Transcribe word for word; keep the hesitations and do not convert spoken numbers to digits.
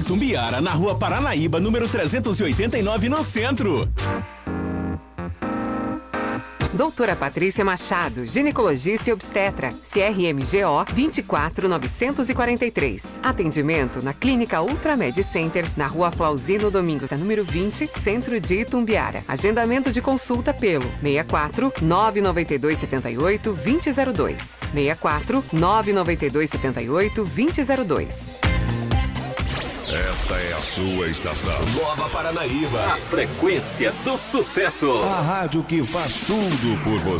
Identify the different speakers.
Speaker 1: Itumbiara, na Rua Paranaíba, número trezentos e oitenta e nove, no centro.
Speaker 2: Doutora Patrícia Machado, ginecologista e obstetra, C R M G O vinte e quatro novecentos e quarenta e três. Atendimento na Clínica Ultramed Center, na Rua Flauzino Domingos, número vinte, centro de Itumbiara. Agendamento de consulta pelo seis quatro nove nove dois sete oito dois zero zero dois. seis quatro nove nove dois sete oito dois zero zero dois.
Speaker 3: Esta é a sua estação.
Speaker 4: Nova Paranaíba.
Speaker 5: A frequência do sucesso.
Speaker 3: A rádio que faz tudo por você.